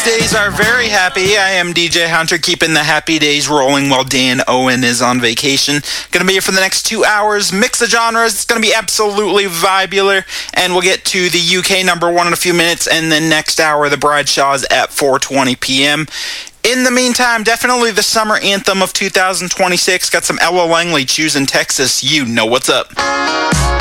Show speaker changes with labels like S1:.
S1: days are very happy. I am DJ Hunter, keeping the happy days rolling while Dan Owen is on vacation. Going to be here for the next 2 hours. Mix of genres. It's going to be absolutely vibular. And we'll get to the UK number one in a few minutes. And then next hour, the Bradeshaws at 4:20 p.m. In the meantime, definitely the summer anthem of 2026. Got some Ella Langley, Choosing Texas. You know what's up.